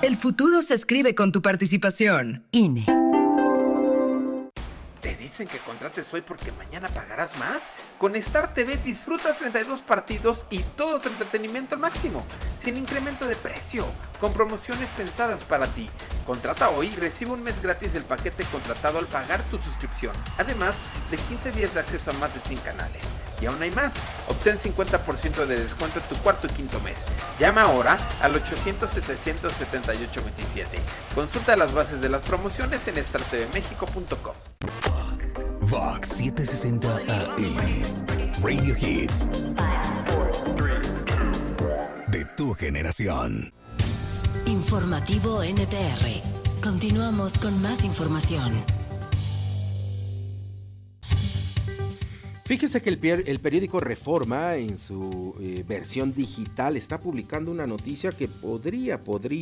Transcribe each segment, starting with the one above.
El futuro se escribe con tu participación. INE. ¿Te dicen que contrates hoy porque mañana pagarás más? Con Star TV disfruta 32 partidos y todo tu entretenimiento al máximo, sin incremento de precio, con promociones pensadas para ti. Contrata hoy y recibe un mes gratis del paquete contratado al pagar tu suscripción, además de 15 días de acceso a más de 100 canales. Y aún hay más, obtén 50% de descuento en tu cuarto y quinto mes. Llama ahora al 800-700-7827. Consulta las bases de las promociones en startvmexico.com. Vox 760 AM. Radio Hits. De tu generación. Informativo NTR. Continuamos con más información. Fíjese que el periódico Reforma, en su versión digital, está publicando una noticia que podría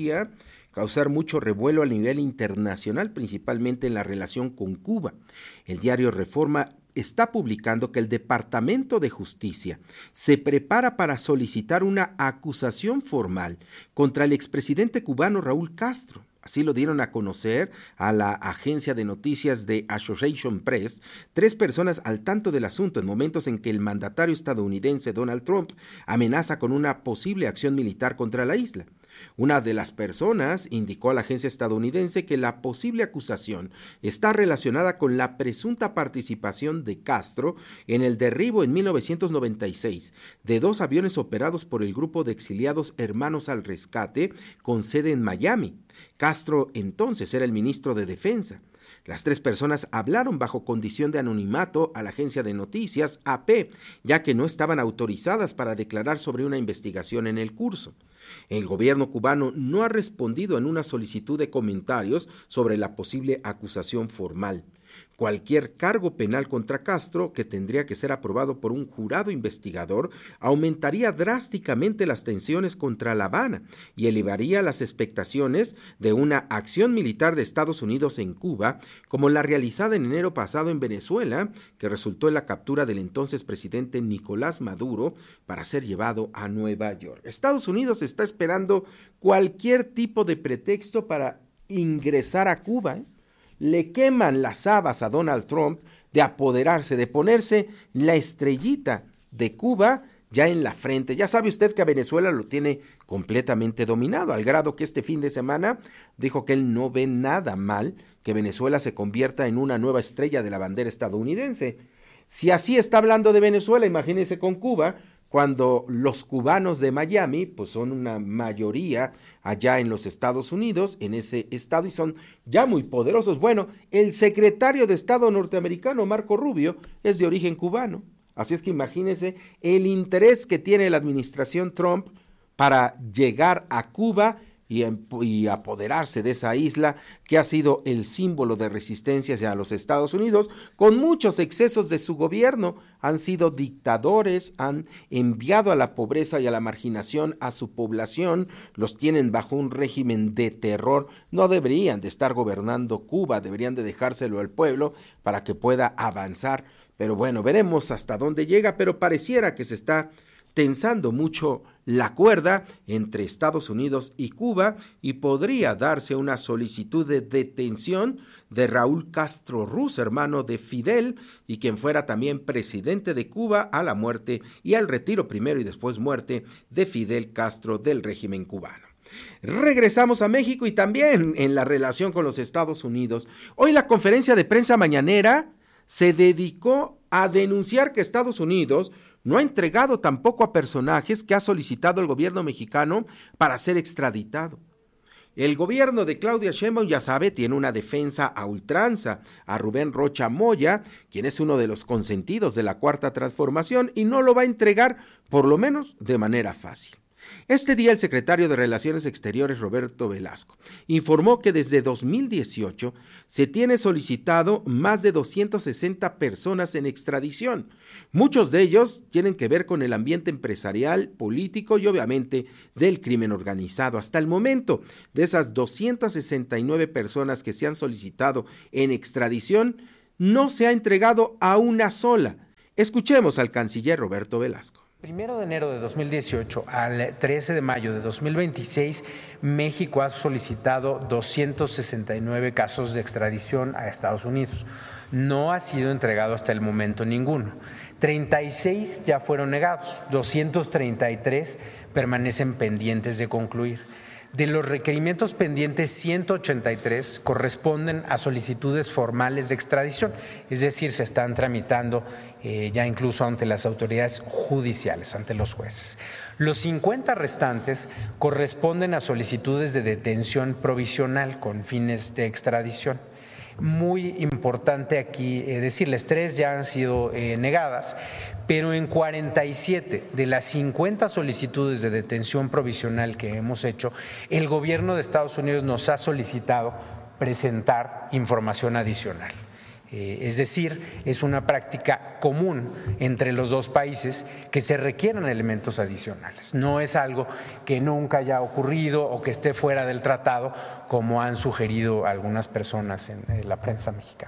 causar mucho revuelo a nivel internacional, principalmente en la relación con Cuba. El diario Reforma está publicando que el Departamento de Justicia se prepara para solicitar una acusación formal contra el expresidente cubano Raúl Castro. Así lo dieron a conocer a la agencia de noticias de Associated Press 3 personas al tanto del asunto en momentos en que el mandatario estadounidense Donald Trump amenaza con una posible acción militar contra la isla. Una de las personas indicó a la agencia estadounidense que la posible acusación está relacionada con la presunta participación de Castro en el derribo en 1996 de 2 aviones operados por el grupo de exiliados Hermanos al Rescate con sede en Miami. Castro entonces era el ministro de Defensa. Las 3 personas hablaron bajo condición de anonimato a la agencia de noticias AP, ya que no estaban autorizadas para declarar sobre una investigación en el curso. El gobierno cubano no ha respondido en una solicitud de comentarios sobre la posible acusación formal. Cualquier cargo penal contra Castro, que tendría que ser aprobado por un jurado investigador, aumentaría drásticamente las tensiones contra La Habana y elevaría las expectaciones de una acción militar de Estados Unidos en Cuba, como la realizada en enero pasado en Venezuela, que resultó en la captura del entonces presidente Nicolás Maduro para ser llevado a Nueva York. Estados Unidos está esperando cualquier tipo de pretexto para ingresar a Cuba, Le queman las habas a Donald Trump de apoderarse, de ponerse la estrellita de Cuba ya en la frente. Ya sabe usted que a Venezuela lo tiene completamente dominado, al grado que este fin de semana dijo que él no ve nada mal que Venezuela se convierta en una nueva estrella de la bandera estadounidense. Si así está hablando de Venezuela, imagínese con Cuba, cuando los cubanos de Miami, pues son una mayoría allá en los Estados Unidos, en ese estado, y son ya muy poderosos. Bueno, el secretario de Estado norteamericano, Marco Rubio, es de origen cubano. Así es que imagínense el interés que tiene la administración Trump para llegar a Cuba y apoderarse de esa isla que ha sido el símbolo de resistencia hacia los Estados Unidos, con muchos excesos de su gobierno. Han sido dictadores, han enviado a la pobreza y a la marginación a su población, los tienen bajo un régimen de terror. No deberían de estar gobernando Cuba, deberían de dejárselo al pueblo para que pueda avanzar. Pero bueno, veremos hasta dónde llega, pero pareciera que se está tensando mucho la cuerda entre Estados Unidos y Cuba y podría darse una solicitud de detención de Raúl Castro Ruz, hermano de Fidel, y quien fuera también presidente de Cuba a la muerte y al retiro primero y después muerte de Fidel Castro del régimen cubano. Regresamos a México y también en la relación con los Estados Unidos. Hoy la conferencia de prensa mañanera se dedicó a denunciar que Estados Unidos no ha entregado tampoco a personajes que ha solicitado el gobierno mexicano para ser extraditado. El gobierno de Claudia Sheinbaum, ya sabe, tiene una defensa a ultranza a Rubén Rocha Moya, quien es uno de los consentidos de la Cuarta Transformación, y no lo va a entregar, por lo menos de manera fácil. Este día el secretario de Relaciones Exteriores, Roberto Velasco, informó que desde 2018 se tiene solicitado más de 260 personas en extradición. Muchos de ellos tienen que ver con el ambiente empresarial, político y obviamente del crimen organizado. Hasta el momento, de esas 269 personas que se han solicitado en extradición, no se ha entregado a una sola. Escuchemos al canciller Roberto Velasco. 1 de enero de 2018 al 13 de mayo de 2026, México ha solicitado 269 casos de extradición a Estados Unidos. No ha sido entregado hasta el momento ninguno. 36 ya fueron negados, 233 permanecen pendientes de concluir. De los requerimientos pendientes, 183 corresponden a solicitudes formales de extradición, es decir, se están tramitando ya incluso ante las autoridades judiciales, ante los jueces. Los 50 restantes corresponden a solicitudes de detención provisional con fines de extradición. Muy importante aquí decirles, 3 ya han sido negadas, pero en 47 de las 50 solicitudes de detención provisional que hemos hecho, el gobierno de Estados Unidos nos ha solicitado presentar información adicional. Es decir, es una práctica común entre los dos países que se requieran elementos adicionales. No es algo que nunca haya ocurrido o que esté fuera del tratado, como han sugerido algunas personas en la prensa mexicana.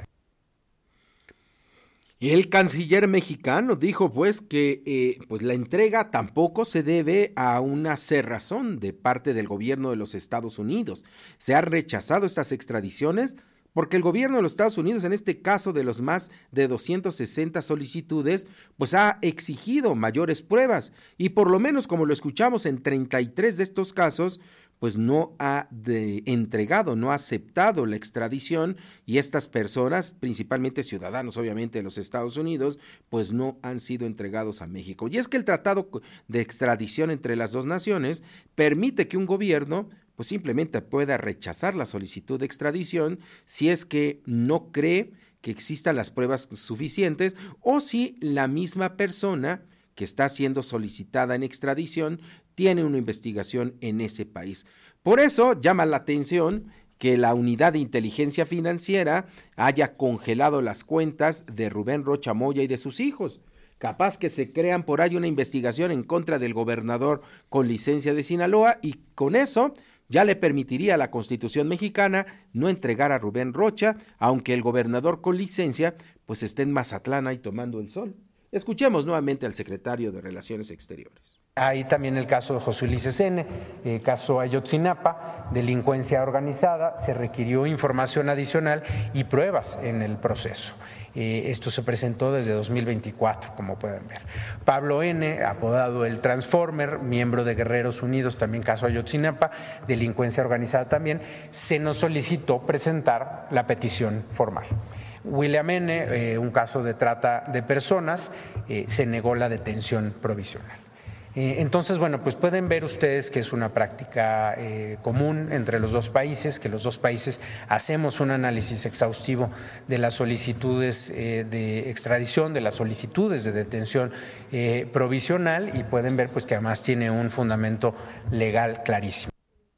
Y el canciller mexicano dijo pues que la entrega tampoco se debe a una cerrazón de parte del gobierno de los Estados Unidos. Se han rechazado estas extradiciones porque el gobierno de los Estados Unidos, en este caso de los más de 260 solicitudes, pues ha exigido mayores pruebas y por lo menos, como lo escuchamos, en 33 de estos casos, pues no ha entregado, no ha aceptado la extradición y estas personas, principalmente ciudadanos obviamente de los Estados Unidos, pues no han sido entregados a México. Y es que el tratado de extradición entre las dos naciones permite que un gobierno pues simplemente pueda rechazar la solicitud de extradición si es que no cree que existan las pruebas suficientes o si la misma persona que está siendo solicitada en extradición tiene una investigación en ese país. Por eso llama la atención que la Unidad de Inteligencia Financiera haya congelado las cuentas de Rubén Rocha Moya y de sus hijos. Capaz que se crean por ahí una investigación en contra del gobernador con licencia de Sinaloa y con eso ya le permitiría a la Constitución mexicana no entregar a Rubén Rocha, aunque el gobernador con licencia pues esté en Mazatlán ahí tomando el sol. Escuchemos nuevamente al secretario de Relaciones Exteriores. Hay también el caso de José Ulises N., caso Ayotzinapa, delincuencia organizada, se requirió información adicional y pruebas en el proceso. Esto se presentó desde 2024, como pueden ver. Pablo N., apodado el Transformer, miembro de Guerreros Unidos, también caso Ayotzinapa, delincuencia organizada también, se nos solicitó presentar la petición formal. William N., un caso de trata de personas, se negó la detención provisional. Entonces, bueno, pues pueden ver ustedes que es una práctica común entre los dos países, que los dos países hacemos un análisis exhaustivo de las solicitudes de extradición, de las solicitudes de detención provisional y pueden ver pues que además tiene un fundamento legal clarísimo.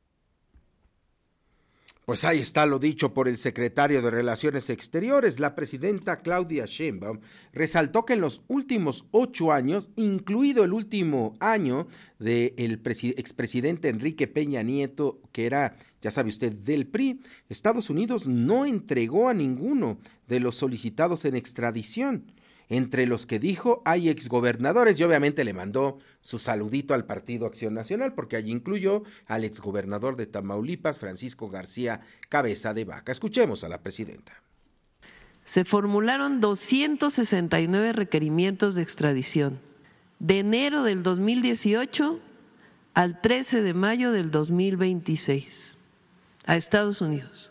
Pues ahí está lo dicho por el secretario de Relaciones Exteriores. La presidenta Claudia Sheinbaum resaltó que en los últimos 8 años, incluido el último año del expresidente Enrique Peña Nieto, que era, ya sabe usted, del PRI, Estados Unidos no entregó a ninguno de los solicitados en extradición. Entre los que dijo hay exgobernadores y obviamente le mandó su saludito al Partido Acción Nacional porque allí incluyó al exgobernador de Tamaulipas, Francisco García Cabeza de Vaca. Escuchemos a la presidenta. Se formularon 269 requerimientos de extradición de enero del 2018 al 13 de mayo del 2026 a Estados Unidos.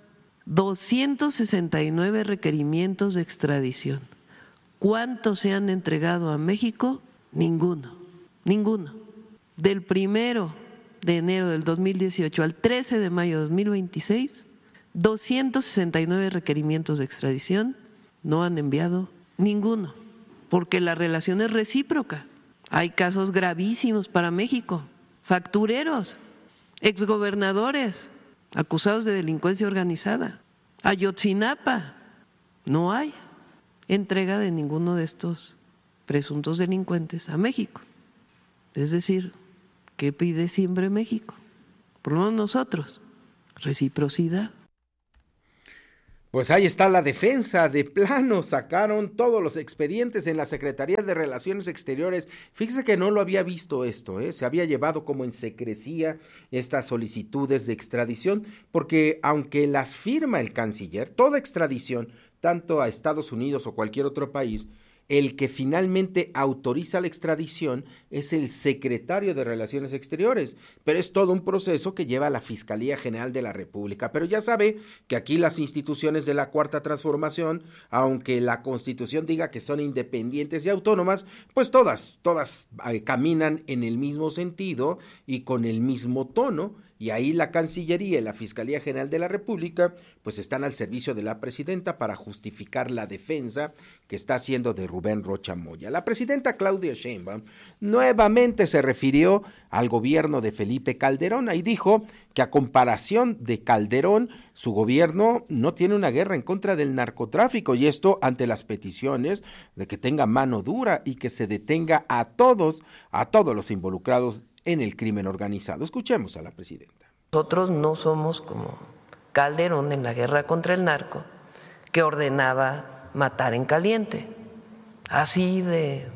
269 requerimientos de extradición. ¿Cuántos se han entregado a México? Ninguno. Del 1 de enero del 2018 al 13 de mayo de 2026, 269 requerimientos de extradición, no han enviado ninguno, porque la relación es recíproca. Hay casos gravísimos para México, factureros, exgobernadores acusados de delincuencia organizada. Ayotzinapa, no hay entrega de ninguno de estos presuntos delincuentes a México. Es decir, ¿qué pide siempre México? Por lo menos nosotros, reciprocidad. Pues ahí está la defensa, de plano sacaron todos los expedientes en la Secretaría de Relaciones Exteriores. Fíjese que no lo había visto esto, se había llevado como en secrecía estas solicitudes de extradición, porque aunque las firma el canciller, toda extradición, tanto a Estados Unidos o cualquier otro país, el que finalmente autoriza la extradición es el secretario de Relaciones Exteriores, pero es todo un proceso que lleva a la Fiscalía General de la República. Pero ya sabe que aquí las instituciones de la Cuarta Transformación, aunque la Constitución diga que son independientes y autónomas, pues todas caminan en el mismo sentido y con el mismo tono. Y ahí la Cancillería y la Fiscalía General de la República pues están al servicio de la presidenta para justificar la defensa que está haciendo de Rubén Rocha Moya. La presidenta Claudia Sheinbaum nuevamente se refirió al gobierno de Felipe Calderón y dijo que a comparación de Calderón, su gobierno no tiene una guerra en contra del narcotráfico, y esto ante las peticiones de que tenga mano dura y que se detenga a todos los involucrados en el crimen organizado. Escuchemos a la presidenta. Nosotros no somos como Calderón en la guerra contra el narco, que ordenaba matar en caliente, así de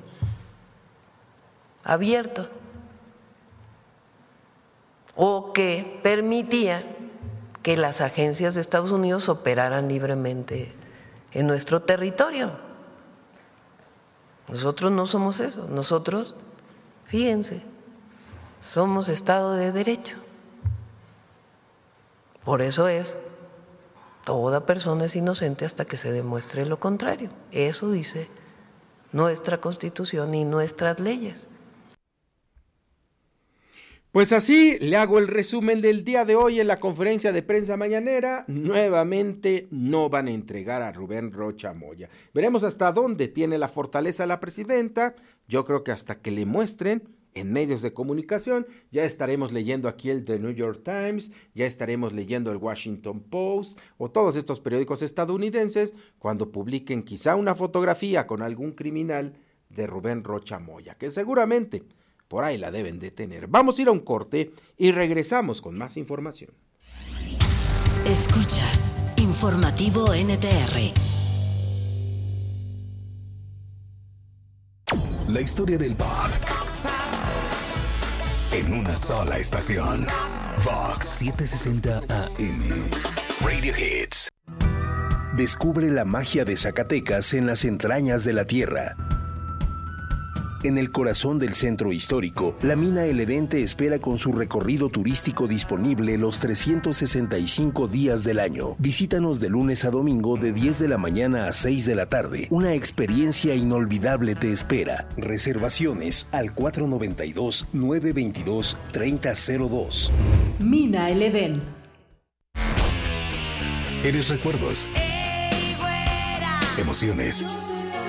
abierto, o que permitía que las agencias de Estados Unidos operaran libremente en nuestro territorio. Nosotros no somos eso, nosotros, fíjense, somos Estado de Derecho. Por eso toda persona es inocente hasta que se demuestre lo contrario. Eso dice nuestra Constitución y nuestras leyes. Pues así le hago el resumen del día de hoy en la conferencia de prensa mañanera. Nuevamente no van a entregar a Rubén Rocha Moya. Veremos hasta dónde tiene la fortaleza la presidenta. Yo creo que hasta que le muestren en medios de comunicación. Ya estaremos leyendo aquí el The New York Times, ya estaremos leyendo el Washington Post o todos estos periódicos estadounidenses cuando publiquen quizá una fotografía con algún criminal de Rubén Rocha Moya, que seguramente por ahí la deben de tener. Vamos a ir a un corte y regresamos con más información. Escuchas Informativo NTR. La historia del pop en una sola estación. Vox 760 AM. Radio Hits. Descubre la magia de Zacatecas en las entrañas de la tierra. En el corazón del centro histórico, la mina El Edén te espera con su recorrido turístico disponible los 365 días del año. Visítanos de lunes a domingo de 10 de la mañana a 6 de la tarde. Una experiencia inolvidable te espera. Reservaciones al 492-922-3002. Mina El Edén. Eres recuerdos, emociones